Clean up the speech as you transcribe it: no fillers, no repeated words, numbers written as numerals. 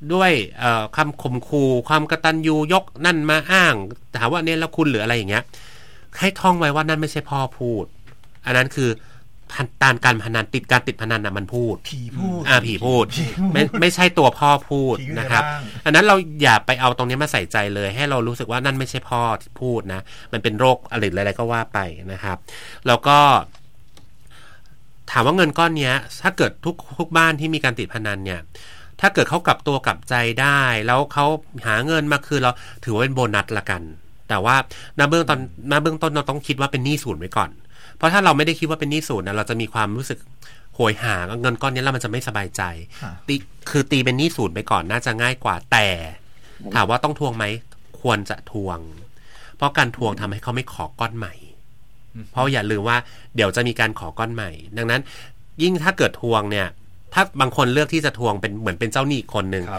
ด้วยคำข่มขู่ความกตัญญูยกนั่นมาอ้างถามว่าเนรคุณหรืออะไรอย่างเงี้ยให้ท่องไว้ว่านั่นไม่ใช่พ่อพูดอันนั้นคือการพนันการติดพนันน่ะมันพูดผีพูดไม่ใช่ตัวพ่อพูดนะครับอันนั้นเราอย่าไปเอาตรงนี้มาใส่ใจเลยให้เรารู้สึกว่านั่นไม่ใช่พ่อที่พูดนะมันเป็นโรคอะไรก็ว่าไปนะครับแล้วก็ถามว่าเงินก้อนนี้ถ้าเกิดทุกบ้านที่มีการติดพนันเนี่ยถ้าเกิดเขากลับตัวกลับใจได้แล้วเขาหาเงินมาคืนเราถือว่าเป็นโบนัสละกันแต่ว่าณเบื้องต้นเราต้องคิดว่าเป็นหนี้ศูนย์ไว้ก่อนเพราะถ้าเราไม่ได้คิดว่าเป็นหนี้ศูนย์นะเราจะมีความรู้สึกโหยหาเงินก้อนนี้แล้วมันจะไม่สบายใจคือตีเป็นหนี้ศูนย์ไปก่อนน่าจะง่ายกว่าแต่ถามว่าต้องทวงไหมควรจะทวงเพราะการทวงทำให้เขาไม่ขอก้อนใหม่เพราะอย่าลืมว่าเดี๋ยวจะมีการขอก้อนใหม่ดังนั้นยิ่งถ้าเกิดทวงเนี่ยถ้าบางคนเลือกที่จะทวงเป็นเหมือนเป็นเจ้าหนี้อีกคนนึง